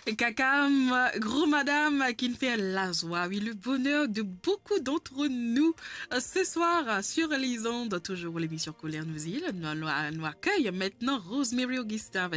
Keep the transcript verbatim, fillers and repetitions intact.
Kakam, gros madame qui nous fait la joie, oui, le bonheur de beaucoup d'entre nous. Euh, Ce soir, sur les ondes, toujours l'émission Colère nous île, nous, nous, nous accueille maintenant Rosemary Augustin.